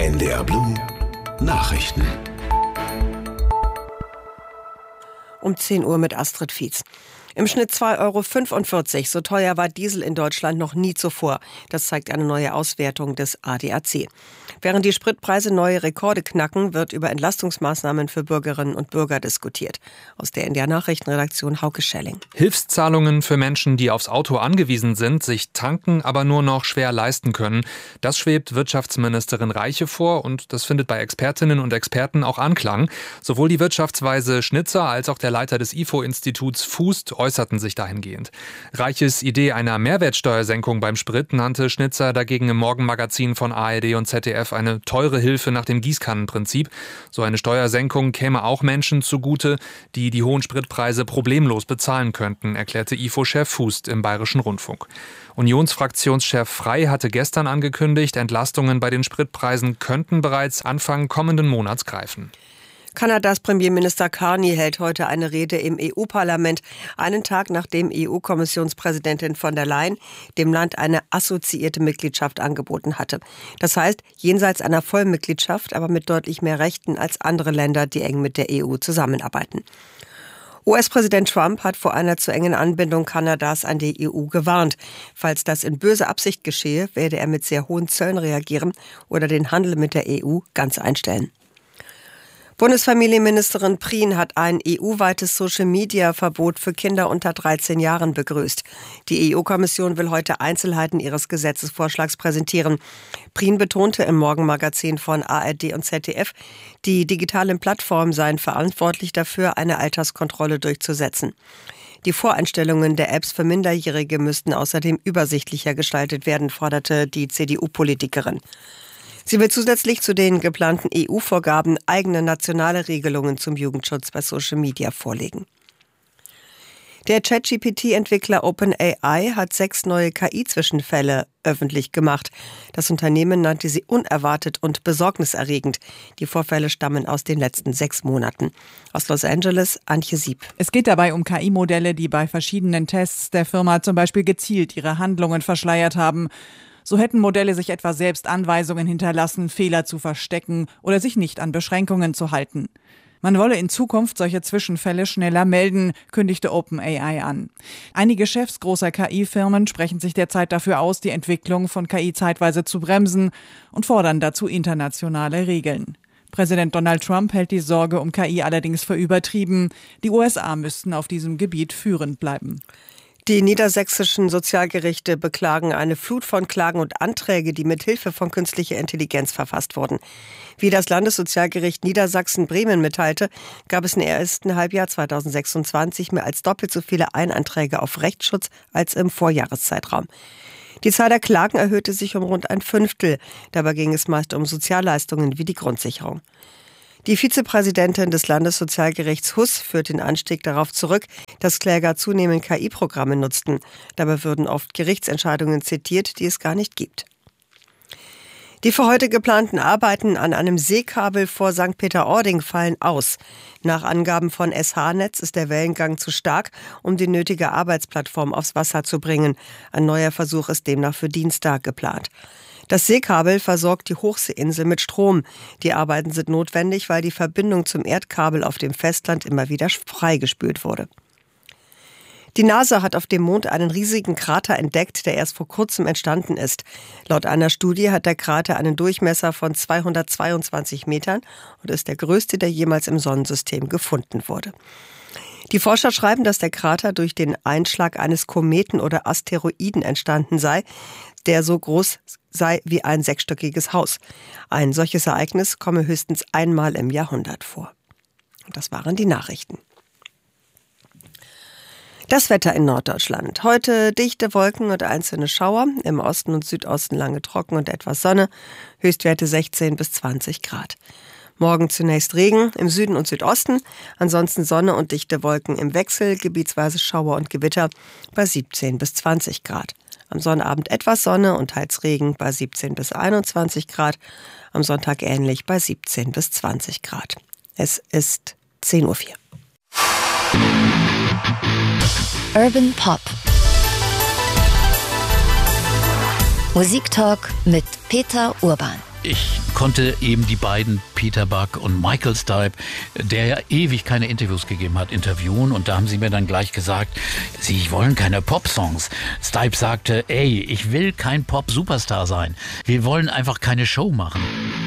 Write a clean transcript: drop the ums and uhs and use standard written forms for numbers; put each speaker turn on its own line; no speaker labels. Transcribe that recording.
NDR Blue Nachrichten.
Um 10 Uhr mit Astrid Fietz. Im Schnitt 2,45 €. So teuer war Diesel in Deutschland noch nie zuvor. Das zeigt eine neue Auswertung des ADAC. Während die Spritpreise neue Rekorde knacken, wird über Entlastungsmaßnahmen für Bürgerinnen und Bürger diskutiert. Aus der NDR Nachrichtenredaktion Hauke Schelling.
Hilfszahlungen für Menschen, die aufs Auto angewiesen sind, sich tanken, aber nur noch schwer leisten können. Das schwebt Wirtschaftsministerin Reiche vor und das findet bei Expertinnen und Experten auch Anklang. Sowohl die Wirtschaftsweise Schnitzer als auch der Leiter des IFO-Instituts Fußt äußerten sich dahingehend. Reiches Idee einer Mehrwertsteuersenkung beim Sprit nannte Schnitzer dagegen im Morgenmagazin von ARD und ZDF eine teure Hilfe nach dem Gießkannenprinzip. So eine Steuersenkung käme auch Menschen zugute, die die hohen Spritpreise problemlos bezahlen könnten, erklärte IFO-Chef Fußt im Bayerischen Rundfunk. Unionsfraktionschef Frey hatte gestern angekündigt, Entlastungen bei den Spritpreisen könnten bereits Anfang kommenden Monats greifen.
Kanadas Premierminister Carney hält heute eine Rede im EU-Parlament, einen Tag nachdem EU-Kommissionspräsidentin von der Leyen dem Land eine assoziierte Mitgliedschaft angeboten hatte. Das heißt, jenseits einer Vollmitgliedschaft, aber mit deutlich mehr Rechten als andere Länder, die eng mit der EU zusammenarbeiten. US-Präsident Trump hat vor einer zu engen Anbindung Kanadas an die EU gewarnt. Falls das in böser Absicht geschehe, werde er mit sehr hohen Zöllen reagieren oder den Handel mit der EU ganz einstellen. Bundesfamilienministerin Prien hat ein EU-weites Social-Media-Verbot für Kinder unter 13 Jahren begrüßt. Die EU-Kommission will heute Einzelheiten ihres Gesetzesvorschlags präsentieren. Prien betonte im Morgenmagazin von ARD und ZDF, die digitalen Plattformen seien verantwortlich dafür, eine Alterskontrolle durchzusetzen. Die Voreinstellungen der Apps für Minderjährige müssten außerdem übersichtlicher gestaltet werden, forderte die CDU-Politikerin. Sie will zusätzlich zu den geplanten EU-Vorgaben eigene nationale Regelungen zum Jugendschutz bei Social Media vorlegen. Der ChatGPT-Entwickler OpenAI hat 6 neue KI-Zwischenfälle öffentlich gemacht. Das Unternehmen nannte sie unerwartet und besorgniserregend. Die Vorfälle stammen aus den letzten 6 Monaten. Aus Los Angeles, Antje Sieb.
Es geht dabei um KI-Modelle, die bei verschiedenen Tests der Firma zum Beispiel gezielt ihre Handlungen verschleiert haben. So hätten Modelle sich etwa selbst Anweisungen hinterlassen, Fehler zu verstecken oder sich nicht an Beschränkungen zu halten. Man wolle in Zukunft solche Zwischenfälle schneller melden, kündigte OpenAI an. Einige Chefs großer KI-Firmen sprechen sich derzeit dafür aus, die Entwicklung von KI zeitweise zu bremsen und fordern dazu internationale Regeln. Präsident Donald Trump hält die Sorge um KI allerdings für übertrieben. Die USA müssten auf diesem Gebiet führend bleiben.
Die niedersächsischen Sozialgerichte beklagen eine Flut von Klagen und Anträge, die mit Hilfe von künstlicher Intelligenz verfasst wurden. Wie das Landessozialgericht Niedersachsen-Bremen mitteilte, gab es im ersten Halbjahr 2026 mehr als doppelt so viele Eilanträge auf Rechtsschutz als im Vorjahreszeitraum. Die Zahl der Klagen erhöhte sich um rund ein Fünftel. Dabei ging es meist um Sozialleistungen wie die Grundsicherung. Die Vizepräsidentin des Landessozialgerichts Huss führt den Anstieg darauf zurück, dass Kläger zunehmend KI-Programme nutzten. Dabei würden oft Gerichtsentscheidungen zitiert, die es gar nicht gibt. Die für heute geplanten Arbeiten an einem Seekabel vor St. Peter-Ording fallen aus. Nach Angaben von SH-Netz ist der Wellengang zu stark, um die nötige Arbeitsplattform aufs Wasser zu bringen. Ein neuer Versuch ist demnach für Dienstag geplant. Das Seekabel versorgt die Hochseeinsel mit Strom. Die Arbeiten sind notwendig, weil die Verbindung zum Erdkabel auf dem Festland immer wieder freigespült wurde. Die NASA hat auf dem Mond einen riesigen Krater entdeckt, der erst vor kurzem entstanden ist. Laut einer Studie hat der Krater einen Durchmesser von 222 Metern und ist der größte, der jemals im Sonnensystem gefunden wurde. Die Forscher schreiben, dass der Krater durch den Einschlag eines Kometen oder Asteroiden entstanden sei, der so groß sei wie ein 6-stöckiges Haus. Ein solches Ereignis komme höchstens einmal im Jahrhundert vor. Und das waren die Nachrichten. Das Wetter in Norddeutschland. Heute dichte Wolken und einzelne Schauer. Im Osten und Südosten lange Trocken und etwas Sonne. Höchstwerte 16 bis 20 Grad. Morgen zunächst Regen im Süden und Südosten. Ansonsten Sonne und dichte Wolken im Wechsel. Gebietsweise Schauer und Gewitter bei 17 bis 20 Grad. Am Sonnabend etwas Sonne und teils Regen bei 17 bis 21 Grad. Am Sonntag ähnlich bei 17 bis 20 Grad. Es ist 10:04 Uhr.
Urban Pop. Musiktalk mit Peter Urban.
Ich konnte eben die beiden, Peter Buck und Michael Stipe, der ja ewig keine Interviews gegeben hat, interviewen. Und da haben sie mir dann gleich gesagt, sie wollen keine Pop-Songs. Stipe sagte, ich will kein Pop-Superstar sein. Wir wollen einfach keine Show machen.